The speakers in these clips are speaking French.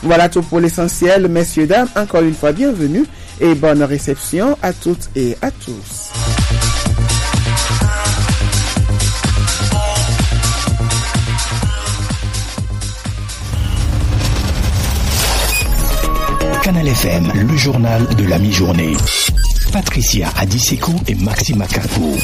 Voilà tout pour l'essentiel. Messieurs, dames, encore une fois, bienvenue et bonne réception à toutes et à tous. Canal FM, le journal de la mi-journée. Patricia Adiseko et Maxime Akakou.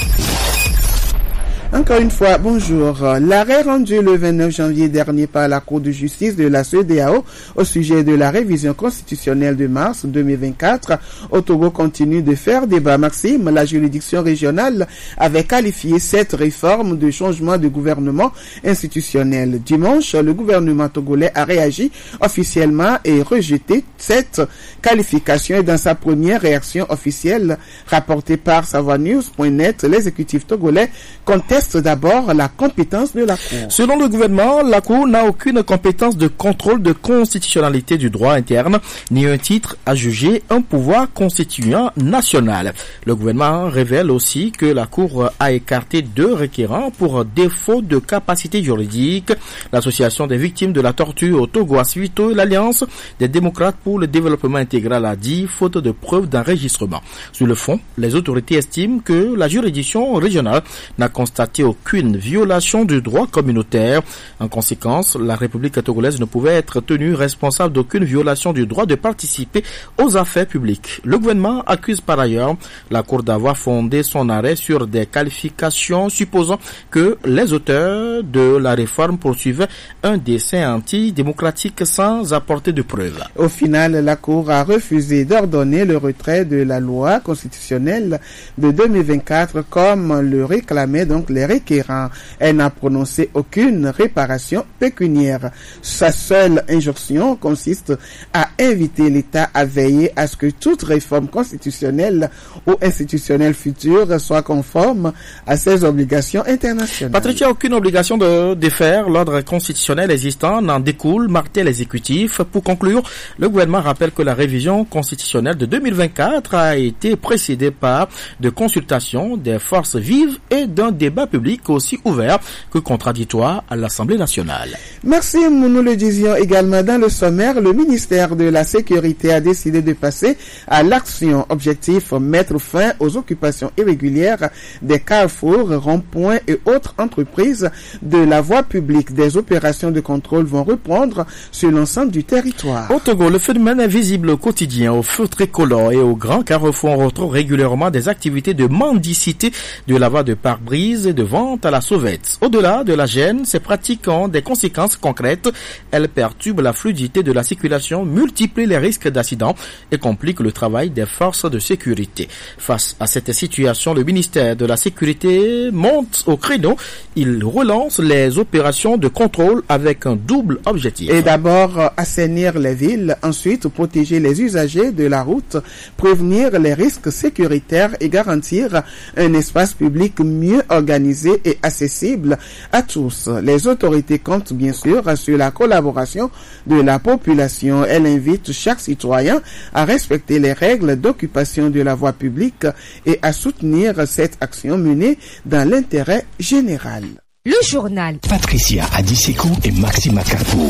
Encore une fois, bonjour. L'arrêt rendu le 29 janvier dernier par la Cour de justice de la CEDEAO au sujet de la révision constitutionnelle de mars 2024 au Togo continue de faire débat. Maxime, la juridiction régionale avait qualifié cette réforme de changement de gouvernement institutionnel. Dimanche, le gouvernement togolais a réagi officiellement et rejeté cette qualification. Et dans sa première réaction officielle rapportée par savoirnews.net, l'exécutif togolais conteste d'abord la compétence de la Cour. Selon le gouvernement, la Cour n'a aucune compétence de contrôle de constitutionnalité du droit interne, ni un titre à juger un pouvoir constituant national. Le gouvernement révèle aussi que la Cour a écarté 2 requérants pour défaut de capacité juridique. L'association des victimes de la torture au Togo Assuito et l'Alliance des démocrates pour le développement intégral a dit faute de preuves d'enregistrement. Sur le fond, les autorités estiment que la juridiction régionale n'a constaté aucune violation du droit communautaire. En conséquence, la République togolaise ne pouvait être tenue responsable d'aucune violation du droit de participer aux affaires publiques. Le gouvernement accuse par ailleurs la Cour d'avoir fondé son arrêt sur des qualifications supposant que les auteurs de la réforme poursuivaient un dessein antidémocratique sans apporter de preuves. Au final, la Cour a refusé d'ordonner le retrait de la loi constitutionnelle de 2024 comme le réclamaient donc les requérants. Elle n'a prononcé aucune réparation pécuniaire. Sa seule injonction consiste à inviter l'État à veiller à ce que toute réforme constitutionnelle ou institutionnelle future soit conforme à ses obligations internationales. Patricia, aucune obligation de défaire l'ordre constitutionnel existant n'en découle, martel l'exécutif. Pour conclure, le gouvernement rappelle que la révision constitutionnelle de 2024 a été précédée par de consultations des forces vives et d'un débat public aussi ouvert que contradictoire à l'Assemblée nationale. Merci, nous le disions également dans le sommaire, le ministère de la Sécurité a décidé de passer à l'action. Objectif, mettre fin aux occupations irrégulières des carrefours, ronds-points et autres entreprises de la voie publique. Des opérations de contrôle vont reprendre sur l'ensemble du territoire. Au Togo, le phénomène est visible au quotidien. Au feu tricolore et au grand carrefour, on retrouve régulièrement des activités de mendicité, de lavage de pare-brise et de vente à la sauvette. Au-delà de la gêne, ces pratiques ont des conséquences concrètes. Elles perturbent la fluidité de la circulation, multiplient les risques d'accidents et compliquent le travail des forces de sécurité. Face à cette situation, le ministère de la Sécurité monte au créneau. Il relance les opérations de contrôle avec un double objectif. Et d'abord, assainir les villes, ensuite protéger les usagers de la route, prévenir les risques sécuritaires et garantir un espace public mieux organisé et accessible à tous. Les autorités comptent bien sûr sur la collaboration de la population. Elle invite chaque citoyen à respecter les règles d'occupation de la voie publique et à soutenir cette action menée dans l'intérêt général. Le journal. Patricia Adiseko et Maxime Akakou.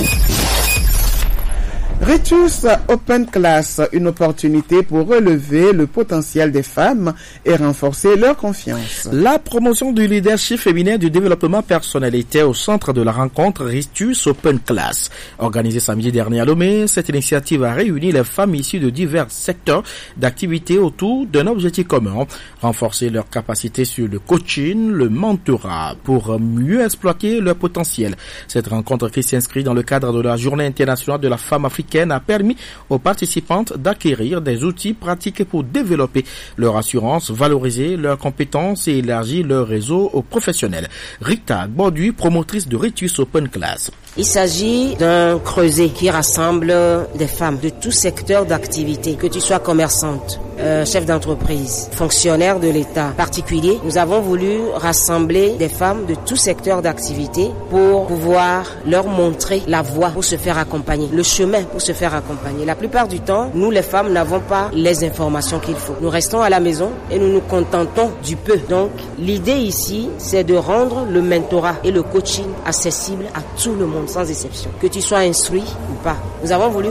Ritus Open Class, une opportunité pour relever le potentiel des femmes et renforcer leur confiance. La promotion du leadership féminin du développement personnel était au centre de la rencontre Ritus Open Class. Organisée samedi dernier à Lomé, cette initiative a réuni les femmes issues de divers secteurs d'activité autour d'un objectif commun, renforcer leurs capacités sur le coaching, le mentorat, pour mieux exploiter leur potentiel. Cette rencontre qui s'inscrit dans le cadre de la Journée internationale de la femme africaine a permis aux participantes d'acquérir des outils pratiques pour développer leur assurance, valoriser leurs compétences et élargir leur réseau aux professionnels. Rita Bordu, promotrice de Ritus Open Class. Il s'agit d'un creuset qui rassemble des femmes de tout secteur d'activité, que tu sois commerçante, chef d'entreprise, fonctionnaire de l'État, particulier. Nous avons voulu rassembler des femmes de tout secteur d'activité pour pouvoir leur montrer la voie pour se faire accompagner, le chemin pour se faire accompagner. La plupart du temps, nous les femmes n'avons pas les informations qu'il faut. Nous restons à la maison et nous nous contentons du peu. Donc, l'idée ici, c'est de rendre le mentorat et le coaching accessible à tout le monde, sans exception. Que tu sois instruit ou pas. Nous avons voulu